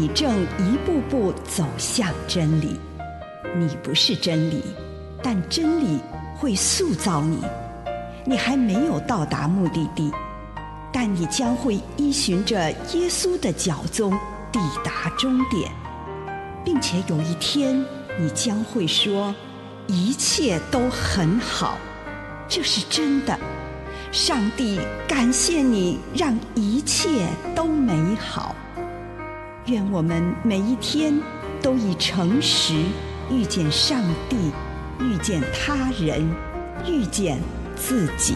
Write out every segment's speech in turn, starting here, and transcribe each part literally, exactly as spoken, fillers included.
你正一步步走向真理。你不是真理，但真理会塑造你。你还没有到达目的地，但你将会依循着耶稣的脚踪抵达终点，并且有一天你将会说，一切都很好。这是真的。上帝感谢你，让一切都美好。愿我们每一天都以诚实遇见上帝，遇见他人，遇见自己。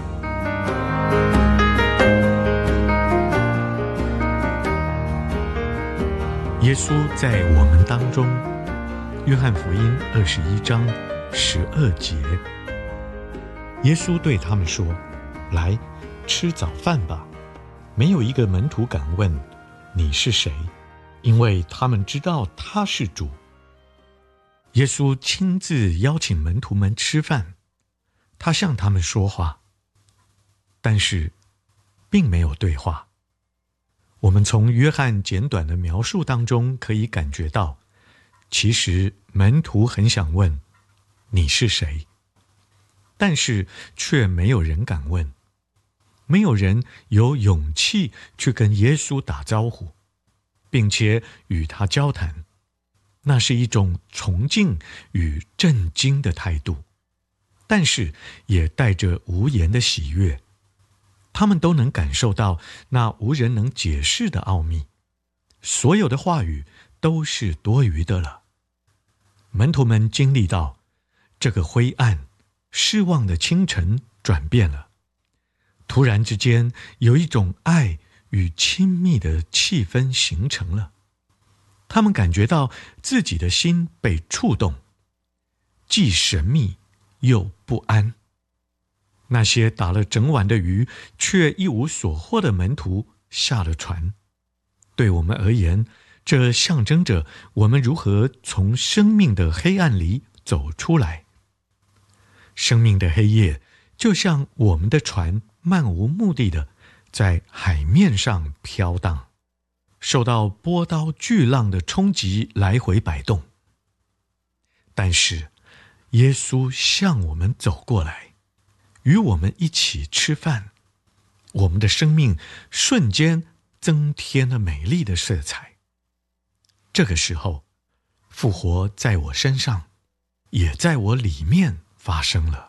耶稣在我们当中，约翰福音二十一章十二节，耶稣对他们说，来，吃早饭吧。没有一个门徒敢问，你是谁？因为他们知道他是主。耶稣亲自邀请门徒们吃饭，他向他们说话，但是并没有对话。我们从约翰简短的描述当中可以感觉到，其实门徒很想问，你是谁？但是却没有人敢问，没有人有勇气去跟耶稣打招呼，并且与他交谈。那是一种崇敬与震惊的态度，但是也带着无言的喜悦。他们都能感受到那无人能解释的奥秘，所有的话语都是多余的了。门徒们经历到这个灰暗失望的清晨转变了，突然之间有一种爱与亲密的气氛形成了。他们感觉到自己的心被触动，既神秘又不安。那些打了整晚的鱼却一无所获的门徒下了船。对我们而言，这象征着我们如何从生命的黑暗里走出来。生命的黑夜就像我们的船漫无目的的在海面上飘荡，受到波涛巨浪的冲击，来回摆动。但是耶稣向我们走过来，与我们一起吃饭，我们的生命瞬间增添了美丽的色彩。这个时候，复活在我身上，也在我里面发生了。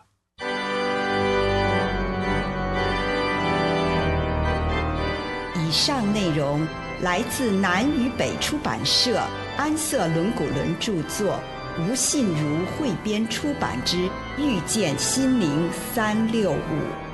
以上内容来自南与北出版社安瑟伦古伦著作，吴信如汇编出版之《遇见心灵三六五》。